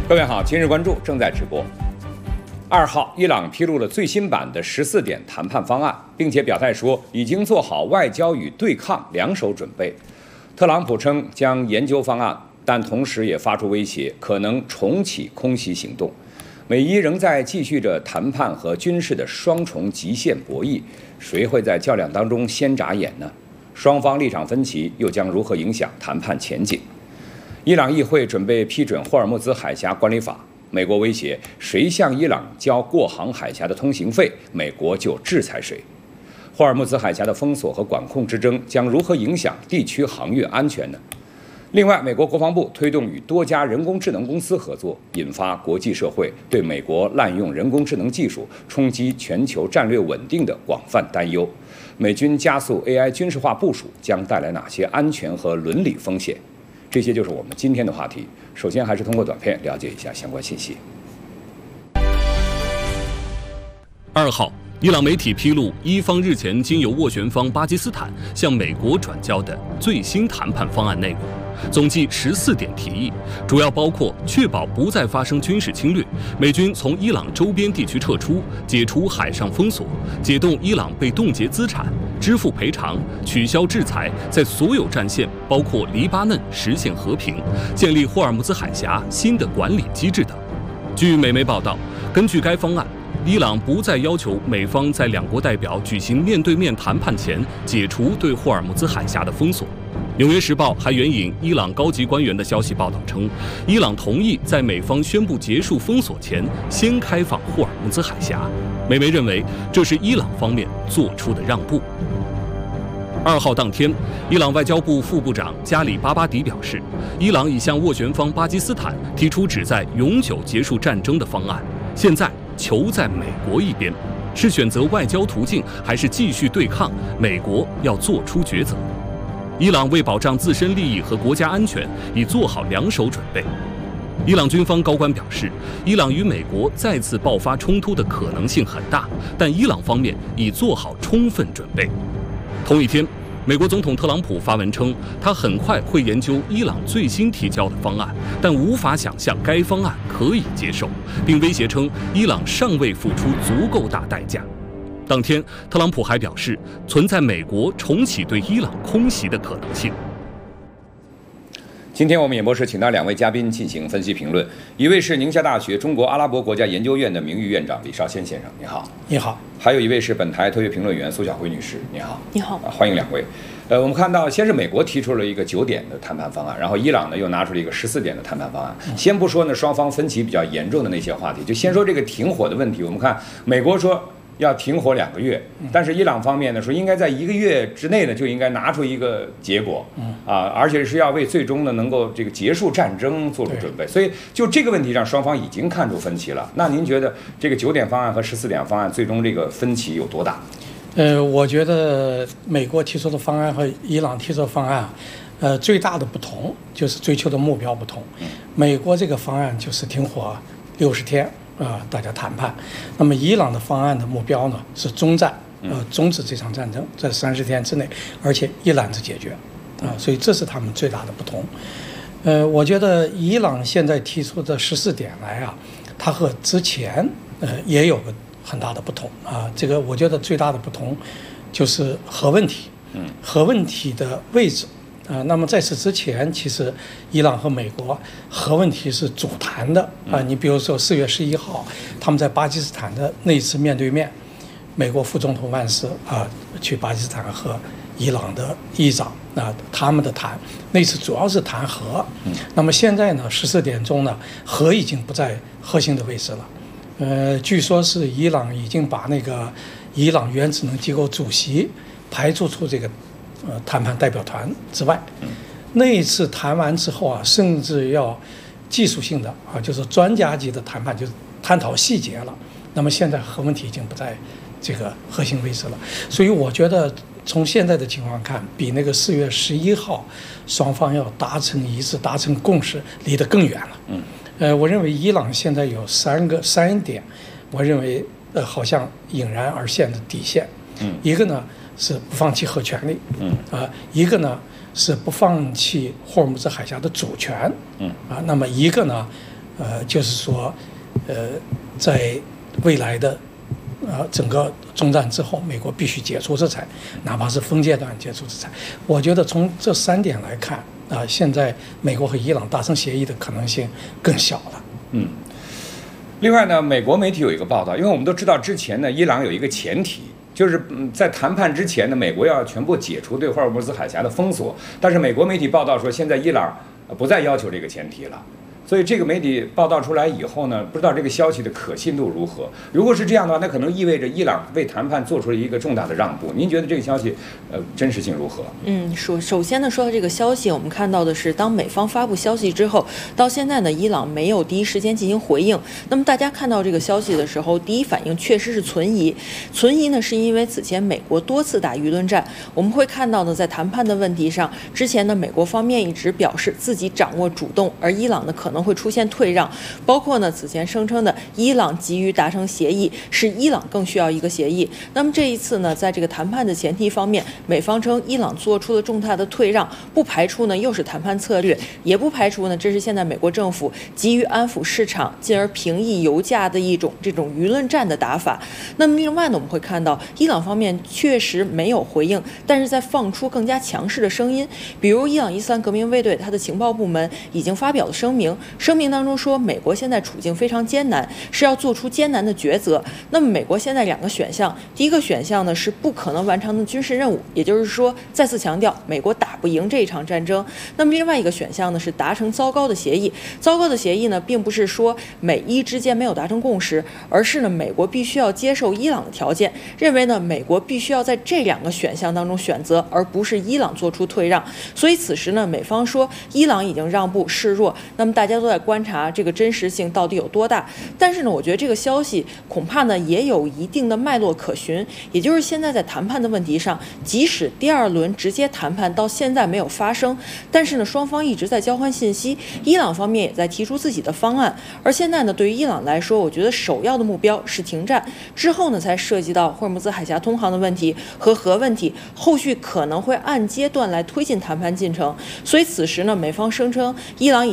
各位好，今日关注正在直播。2号，伊朗披露了最新版的14点谈判方案，并且表态说已经做好外交与对抗两手准备。特朗普称将研究方案，但同时也发出威胁，可能重启空袭行动。美伊仍在继续着谈判和军事的双重极限博弈，谁会在较量当中先眨眼呢？双方立场分歧又将如何影响谈判前景？伊朗议会准备批准霍尔木兹海峡管理法，美国威胁谁向伊朗交过航海峡的通行费，美国就制裁谁。霍尔木兹海峡的封锁和管控之争将如何影响地区航运安全呢？另外，美国国防部推动与多家人工智能公司合作，引发国际社会对美国滥用人工智能技术冲击全球战略稳定的广泛担忧。美军加速 AI 军事化部署将带来哪些安全和伦理风险？这些就是我们今天的话题。首先，还是通过短片了解一下相关信息。 2号，伊朗媒体披露，伊方日前经由斡旋方巴基斯坦向美国转交的最新谈判方案内容，总计14点提议，主要包括确保不再发生军事侵略，美军从伊朗周边地区撤出，解除海上封锁，解冻伊朗被冻结资产，支付赔偿，取消制裁，在所有战线，包括黎巴嫩实现和平，建立霍尔木兹海峡新的管理机制等。据美媒报道，根据该方案，伊朗不再要求美方在两国代表举行面对面谈判前解除对霍尔木兹海峡的封锁。《纽约时报》还援引伊朗高级官员的消息报道称，伊朗同意在美方宣布结束封锁前先开放霍尔木兹海峡。美媒认为这是伊朗方面做出的让步。2号当天，伊朗外交部副部长加里巴巴迪表示，伊朗已向斡旋方巴基斯坦提出旨在永久结束战争的方案，现在球在美国一边，是选择外交途径还是继续对抗，美国要做出抉择。伊朗为保障自身利益和国家安全，已做好两手准备。伊朗军方高官表示，伊朗与美国再次爆发冲突的可能性很大，但伊朗方面已做好充分准备。同一天，美国总统特朗普发文称，他很快会研究伊朗最新提交的方案，但无法想象该方案可以接受，并威胁称伊朗尚未付出足够大代价。当天，特朗普还表示，存在美国重启对伊朗空袭的可能性。 今天我们演播室请到2位嘉宾进行分析评论，一位是宁夏大学中国阿拉伯国家研究院的名誉院长李绍先先生，你好。 你好。 还有一位是本台特约评论员苏晓辉女士，你好。 你好。 欢迎2位。我们看到，先是美国提出了一个9点的谈判方案，然后伊朗呢又拿出了一个14点的谈判方案。先不说呢双方分歧比较严重的那些话题，就先说这个停火的问题。我们看美国说要停火2个月，但是伊朗方面呢说应该在1个月之内呢就应该拿出一个结果，而且是要为最终呢能够这个结束战争做出准备。所以就这个问题上，双方已经看出分歧了。那您觉得这个9点方案和14点方案最终这个分歧有多大？ 我觉得美国提出的方案和伊朗提出的方案，最大的不同就是追求的目标不同。美国这个方案就是停火60天。大家谈判。那么伊朗的方案的目标呢是终战，终止这场战争，在30天之内，而且一揽子解决，所以这是他们最大的不同。我觉得伊朗现在提出的14点来啊，它和之前也有个很大的不同啊。这个我觉得最大的不同就是核问题，核问题的位置。那么在此之前，其实伊朗和美国核问题是主谈的啊。你比如说4月11号，他们在巴基斯坦的那次面对面，美国副总统万斯去巴基斯坦和伊朗的议长他们的谈，那次主要是谈核。那么现在呢，14点钟呢，核已经不在核心的位置了。据说是伊朗已经把那个伊朗原子能机构主席排除出这个谈判代表团之外。那一次谈完之后甚至要技术性的就是专家级的谈判，就是探讨细节了。那么现在核问题已经不在这个核心位置了，所以我觉得从现在的情况看，比那个4月11号双方要达成一致、达成共识离得更远了。我认为伊朗现在有3点，我认为好像隐然而现的底线。一个呢是不放弃核权利，一个呢是不放弃霍尔木兹海峡的主权，那么一个呢就是说，在未来的整个中战之后，美国必须解除制裁，哪怕是分阶段解除制裁。我觉得从这3点来看，现在美国和伊朗达成协议的可能性更小了。 另外呢，美国媒体有一个报道，因为我们都知道之前呢，伊朗有一个前提，就是在谈判之前呢，美国要全部解除对霍尔木兹海峡的封锁，但是美国媒体报道说，现在伊朗不再要求这个前提了。所以这个媒体报道出来以后呢，不知道这个消息的可信度如何。如果是这样的话，那可能意味着伊朗为谈判做出了一个重大的让步。您觉得这个消息，真实性如何？ 首先呢，说到这个消息，我们看到的是，当美方发布消息之后，到现在呢，伊朗没有第一时间进行回应。那么大家看到这个消息的时候，第一反应确实是存疑。存疑呢，是因为此前美国多次打舆论战，我们会看到呢，在谈判的问题上，之前呢，美国方面一直表示自己掌握主动，而伊朗呢可能会出现退让，包括呢此前声称的伊朗急于达成协议，是伊朗更需要一个协议。那么这一次呢，在这个谈判的前提方面，美方称伊朗做出了重大的退让，不排除呢又是谈判策略，也不排除呢这是现在美国政府急于安抚市场，进而平抑油价的这种舆论战的打法。那么另外呢，我们会看到伊朗方面确实没有回应，但是在放出更加强势的声音，比如伊朗伊斯兰革命卫队它的情报部门已经发表了声明当中说，美国现在处境非常艰难，是要做出艰难的抉择。那么美国现在2个选项，第一个选项呢是不可能完成的军事任务，也就是说再次强调美国打不赢这一场战争。那么另外一个选项呢是达成糟糕的协议。糟糕的协议呢并不是说美伊之间没有达成共识，而是呢美国必须要接受伊朗的条件，认为呢美国必须要在这2个选项当中选择，而不是伊朗做出退让。所以此时呢美方说伊朗已经让步示弱，那么大家都在观察这个真实性到底有多大。但是呢，我觉得这个消息恐怕呢也有一定的脉络可循，也就是现在在谈判的问题上，即使第2轮直接谈判到现在没有发生，但是呢双方一直在交换信息，伊朗方面也在提出自己的方案。而现在呢，对于伊朗来说，我觉得首要的目标是停战，之后呢才涉及到霍尔木兹海峡通航的问题和核问题，后续可能会按阶段来推进谈判进程。所以此时呢，美方声称伊朗已